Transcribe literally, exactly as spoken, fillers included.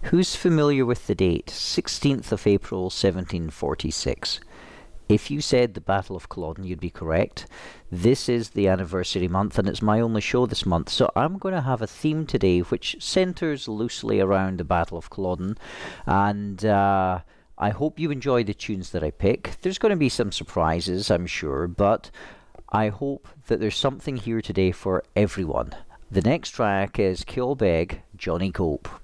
Who's familiar with the date, sixteenth of April, seventeen forty-six? If you said the Battle of Culloden, you'd be correct. This is the anniversary month, and it's my only show this month, so I'm going to have a theme today which centres loosely around the Battle of Culloden, and uh, I hope you enjoy the tunes that I pick. There's going to be some surprises, I'm sure, but I hope that there's something here today for everyone. The next track is Ceol Beg, Johnny Cope.